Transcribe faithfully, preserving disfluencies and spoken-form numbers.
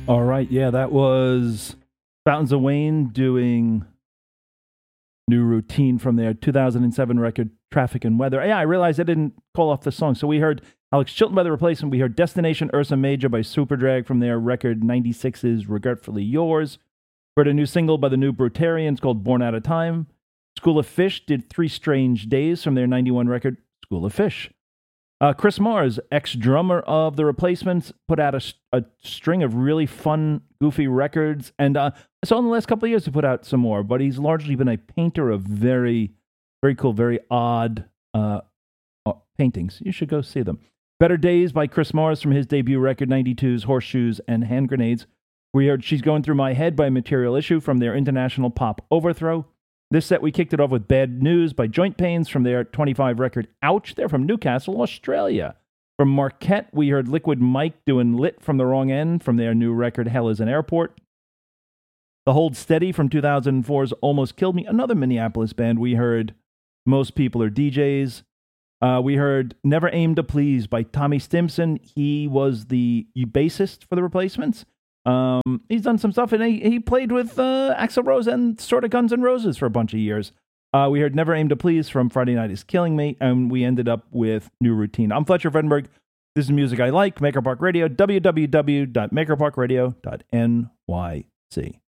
All right, yeah, that was Fountains of Wayne doing New Routine from their two thousand seven record Traffic and Weather. Yeah, I realized I didn't call off the song. So we heard Alex Chilton by The Replacement. We heard Destination Ursa Major by Superdrag from their record ninety-six's Regretfully Yours. We heard a new single by the New Brutarians called Born Out of Time. School of Fish did Three Strange Days from their ninety-one record School of Fish. Uh, Chris Mars, ex-drummer of The Replacements, put out a, a string of really fun, goofy records. And uh, I saw in the last couple of years he put out some more, but he's largely been a painter of very, very cool, very odd uh, uh, paintings. You should go see them. Better Days by Chris Mars from his debut record, ninety-two's Horseshoes and Hand Grenades. We heard She's Going Through My Head by Material Issue from their international pop Overthrow. This set, we kicked it off with Bad News by Joint Pains from their twenty-five record Ouch. They're from Newcastle, Australia. From Marquette, we heard Liquid Mike doing Lit from the Wrong End from their new record Hell is an Airport. The Hold Steady from two thousand four's Almost Killed Me, another Minneapolis band. We heard Most People Are D Js. Uh, we heard Never Aim to Please by Tommy Stimson. He was the bassist for The Replacements. Um, he's done some stuff, and he, he played with uh, Axl Rose and sort of Guns N' Roses for a bunch of years. Uh, we heard Never Aim to Please from Friday Night is Killing Me, and we ended up with New Routine. I'm Fletcher Vredenberg. This is music I like, Maker Park Radio, w w w dot maker park radio dot n y c.